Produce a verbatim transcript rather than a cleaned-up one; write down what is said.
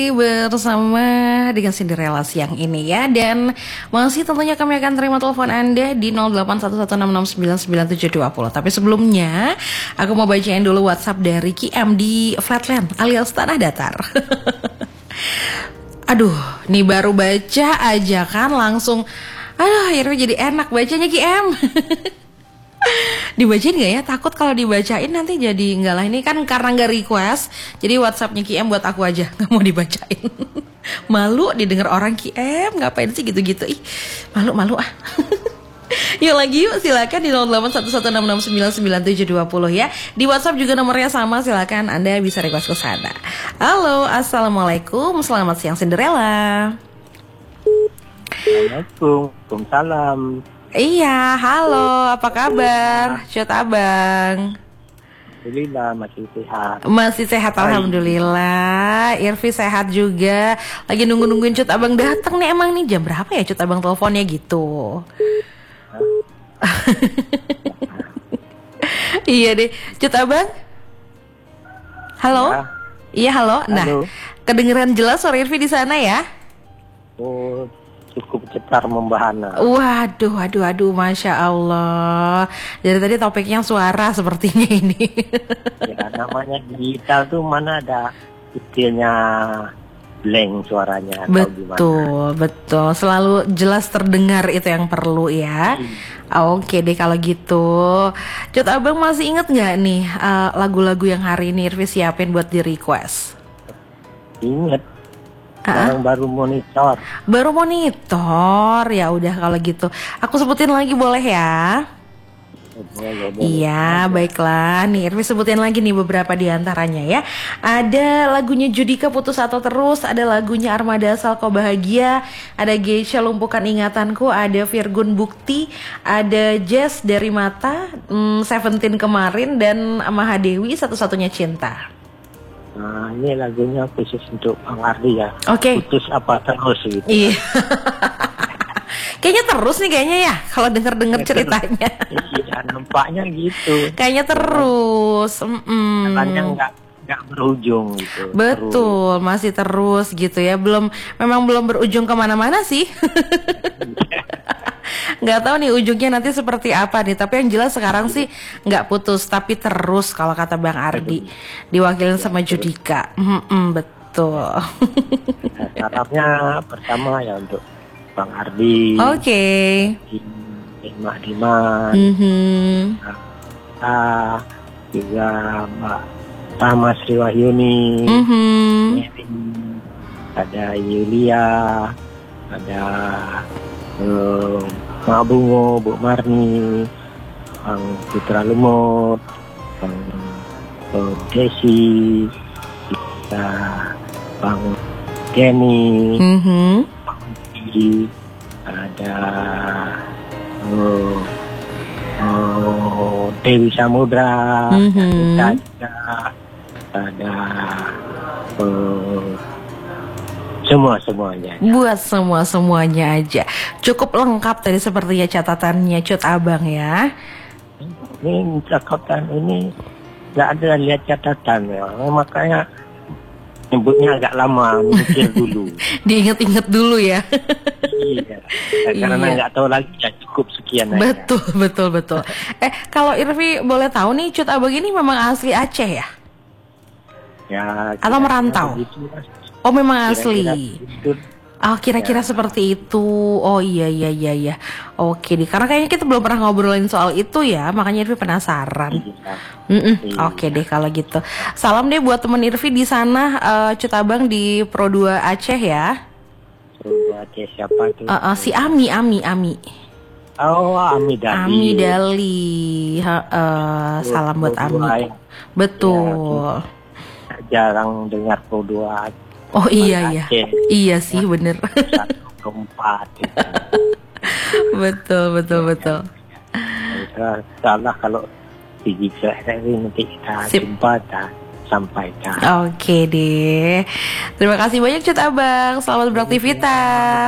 Bersama dengan Cinderella siang ini ya. Dan masih tentunya kami akan terima telepon Anda di nol delapan satu satu enam enam sembilan sembilan tujuh dua nol. Tapi sebelumnya aku mau bacain dulu WhatsApp dari Ki M di Flatland alias Tanah Datar. Aduh, nih baru baca aja kan langsung aduh akhirnya jadi enak bacanya Ki M. Dibacain gak ya? Takut kalau dibacain nanti jadi enggak lah. Ini kan karena gak request, jadi WhatsAppnya Ki M buat aku aja, gak mau dibacain. Malu didengar orang Ki M, ngapain sih gitu-gitu. Ih, malu-malu ah. Yuk lagi yuk, silakan di nol delapan satu satu enam enam sembilan sembilan tujuh dua nol ya. Di WhatsApp juga nomornya sama, silakan Anda bisa request ke sana. Halo, assalamualaikum, selamat siang Cinderella. Assalamualaikum, waalaikumsalam. Iya, halo, apa kabar? Cut Abang. Alhamdulillah masih sehat. Masih sehat, Hai. alhamdulillah. Irvi sehat juga. Lagi nunggu-nungguin Cut Abang datang nih. Emang nih jam berapa ya Cut Abang teleponnya gitu? Iya deh, Cut Abang. Halo? Ya. Iya, halo. Nah, Halo. kedengeran jelas suara Irvi di sana ya? Oh, cukup cetar membahana. Waduh, waduh, waduh, Masya Allah. Dari tadi topiknya suara sepertinya ini. Ya, namanya digital tuh mana ada istilahnya blank suaranya atau Betul, gimana. betul. Selalu jelas terdengar itu yang perlu ya. Hmm. Oke deh kalau gitu. Cut Abang masih inget nggak nih uh, lagu-lagu yang hari ini Irvi siapin buat di request? Ingat, Ah, sekarang baru monitor. baru monitor. Ya udah kalau gitu. Aku sebutin lagi boleh ya? Boleh, boleh. Iya, baiklah. Nih, Irvi sebutin lagi nih beberapa di antaranya ya. Ada lagunya Judika Putus Atau Terus, ada lagunya Armada Asal Kau Bahagia, ada Geisha Lumpuhkan Ingatanku, ada Virgun Bukti, ada Jazz Dari Mata, hmm, Seventeen Kemarin, dan Mahadewi Satu-Satunya Cinta. Nah, ini lagunya khusus untuk Bang Ardi ya. Oke. Putus apa terus gitu. Iya. Kayaknya terus nih kayaknya ya, kalau denger-denger ceritanya. Iya, nampaknya gitu. Kayaknya terus. Mm-mm. Jalannya nggak nggak berujung gitu. Betul, masih terus gitu ya. Belum, memang belum berujung kemana-mana sih. Nggak tahu nih ujungnya nanti seperti apa nih. Tapi yang jelas sekarang sih nggak putus, tapi terus kalau kata Bang Ardi. Diwakilin sama Judika. Mm-mm, betul. Nah, harapnya pertama ya untuk Bang Ardi, Oke. Mak Diman, Mhm. ah, juga Mbak Tama Sri Wahyuni, Mhm. ada Yulia, ada um, Mak Bungo, Bu Marni, Bang Putra Lumut, Bang um, Desi, kita Bang Kenny, Mhm. ada oh, oh, Dewi Samudra, Mhm. ada, ada oh, semua semuanya. Buat semua semuanya aja. Cukup lengkap tadi sepertinya catatannya Cut Abang ya. Ini catatan ini nggak ada lihat catatan ya, makanya nyebutnya agak lama, mikir dulu. Diinget-inget dulu ya. Iya, ya, karena Iya. nggak tahu lagi ya cukup sekian aja. Betul, betul, betul. Eh, kalau Irvi boleh tahu nih, Cut Abang ini memang asli Aceh ya? Ya, Atau kira-kira merantau? begitu, Mas. Oh, memang Kira-kira asli. begitu. Oh, kira-kira Ya. seperti itu. Oh iya, iya, iya, iya. Oke deh, karena kayaknya kita belum pernah ngobrolin soal itu ya, makanya Irvi penasaran. Iya. Mm-mm. Iya. Oke deh kalau gitu. Salam deh buat temen Irvi di sana, eh, Cut Abang di Pro dua Aceh ya. Suruh Aceh siapa tuh? Eh, eh, si Ami, Ami, Ami. Oh, Ami Dali. Ami Dali. Heeh, salam buat Pro Ami. dua ya. Betul. Jarang dengar Pro dua Oh iya iya. Aceh. Iya sih bener. Satu keempat gitu. Betul betul betul. Nah, Salah kalau digital ini nanti kita Sip. jumpa dan sampaikan. Oke deh. Terima kasih banyak Cut Abang. Selamat beraktivitas.